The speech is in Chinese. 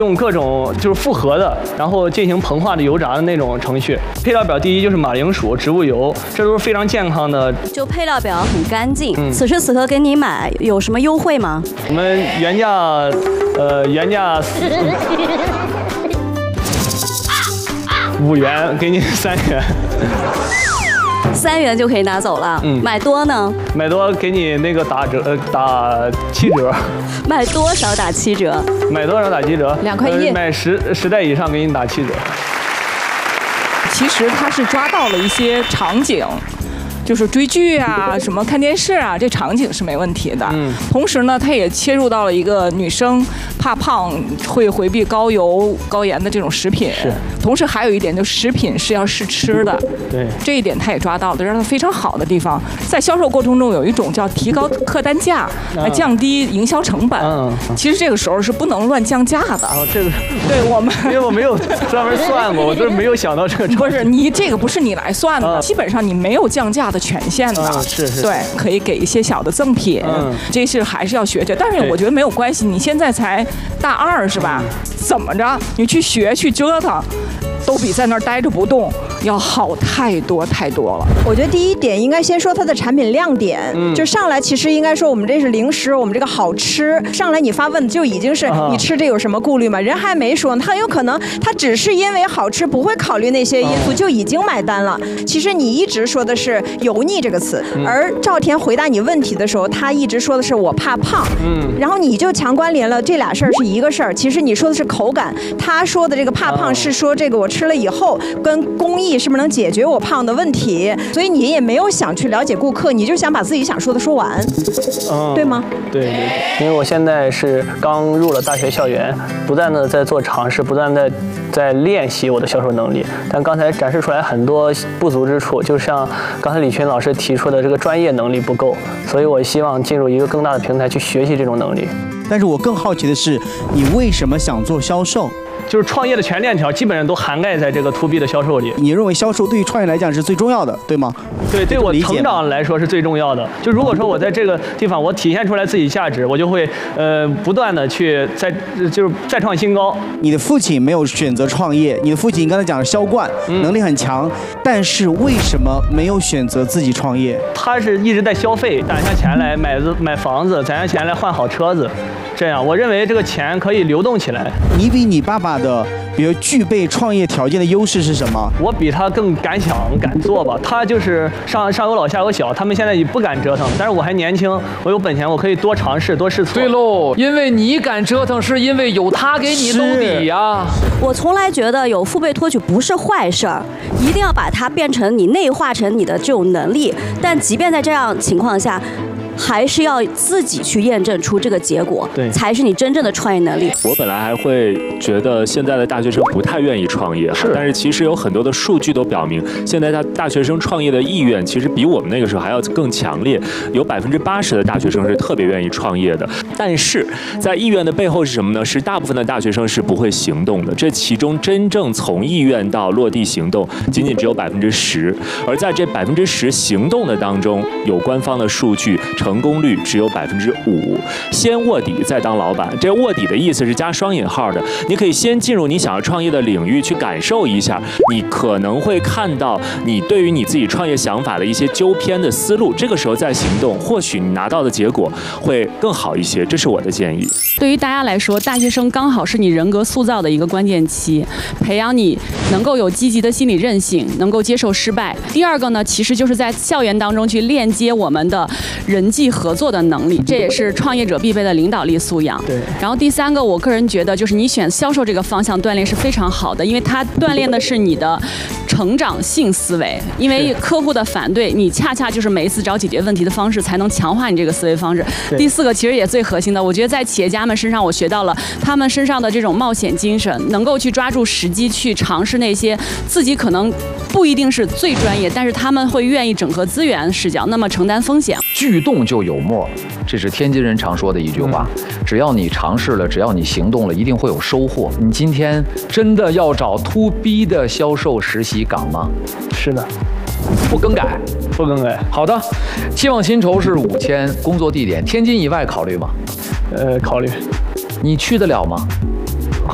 用各种就是复合的，然后进行膨化的油炸的那种程序。配料表第一就是马铃薯、植物油，这都是非常健康的。 就配料表很干净。此时此刻给你买有什么优惠吗？ 我们原价5元，给你3元。 3元就可以拿走了。买多呢？ 买多给你那个打折，打7折。 买多少打7折？ 买多少打7折 ？2块1。 买10袋以上给你打7折。 其实他是抓到了一些场景。就是追剧啊，什么看电视啊，这场景是没问题的。同时呢，他也切入到了一个女生怕胖会回避高油高盐的这种食品。是。同时还有一点，就食品是要试吃的。 对。 这一点他也抓到了，让他非常好的地方。在销售过程中有一种叫提高客单价，来降低营销成本。其实这个时候是不能乱降价的。 这个。 对我们。 因为我没有专门算过，我就是没有想到这个。 不是你这个不是你来算的，基本上你没有降价的权限的。 是。 对，可以给一些小的赠品。这是还是要学着，但是我觉得没有关系，你现在才大2是吧？怎么着，你去学去折腾，都比在那儿待着不动要好太多太多了。 我觉得第一点应该先说它的产品亮点，就上来其实应该说我们这是零食，我们这个好吃，上来你发问就已经是你吃这有什么顾虑吗？人还没说呢，他有可能他只是因为好吃，不会考虑那些因素就已经买单了。其实你一直说的是油腻这个词，而赵天回答你问题的时候，他一直说的是我怕胖，然后你就强关联了这俩事儿是一个事儿。其实你说的是口感，他说的这个怕胖是说这个我吃了以后跟工艺是不是能解决我胖的问题，所以你也没有想去了解顾客，你就想把自己想说的说完，对吗？ 对，因为我现在是刚入了大学校园，不断的在做尝试，不断的在练习我的销售能力。但刚才展示出来很多不足之处，就像刚才李群老师提出的，这个专业能力不够，所以我希望进入一个更大的平台去学习这种能力。 但是我更好奇的是，你为什么想做销售？ 就是创业的全链条基本上都涵盖在这个 to B 的销售里。 你认为销售对于创业来讲是最重要的，对吗？ 对，对我成长来说是最重要的。就如果说我在这个地方我体现出来自己价值，我就会不断的去再创新高。 你的父亲没有选择创业，你的父亲刚才讲的销冠，能力很强，但是为什么没有选择自己创业？ 他是一直在消费，攒下钱来买房子，攒下钱来换好车子。这样，我认为这个钱可以流动起来。 你比你爸爸的，比如具备创业条件的优势是什么？ 我比他更敢想敢做吧。他就是上有老下有小，他们现在也不敢折腾，但是我还年轻，我有本钱，我可以多尝试多试错。 对喽，因为你敢折腾，是因为有他给你兜底呀。 我从来觉得有腹背托举不是坏事儿，一定要把它变成你内化成你的这种能力。但即便在这样情况下，还是要自己去验证出这个结果， 对， 才是你真正的创业能力。 我本来还会觉得现在的大学生不太愿意创业，但是其实有很多的数据都表明，现在大学生创业的意愿其实比我们那个时候还要更强烈，有80%的大学生是特别愿意创业的。但是在意愿的背后是什么呢？是大部分的大学生是不会行动的，这其中真正从意愿到落地行动，仅仅只有10%，而在这10%行动的当中，有官方的数据。成功率只有5%，先卧底再当老板。这卧底的意思是加双引号的，你可以先进入你想要创业的领域去感受一下，你可能会看到你对于你自己创业想法的一些纠偏的思路，这个时候再行动，或许你拿到的结果会更好一些，这是我的建议。 对于大家来说，大学生刚好是你人格塑造的一个关键期，培养你能够有积极的心理韧性，能够接受失败。第二个呢，其实就是在校园当中去链接我们的人际合作的能力，这也是创业者必备的领导力素养。 对。 然后第三个，我个人觉得就是你选销售这个方向锻炼是非常好的，因为它锻炼的是你的成长性思维。因为客户的反对，你恰恰就是每一次找解决问题的方式，才能强化你这个思维方式。第四个，其实也最核心的，我觉得在企业家们身上，我学到了他们身上的这种冒险精神，能够去抓住时机，去尝试那些自己可能不一定是最专业，但是他们会愿意整合资源视角，那么承担风险。 聚动就有沫，这是天津人常说的一句话。只要你尝试了，只要你行动了，一定会有收获。你今天真的要找 to B 的销售实习岗吗？ 是的。 不更改， 不更改。 好的，期望薪酬是5000，工作地点天津以外考虑吗？ 考虑。 你去得了吗？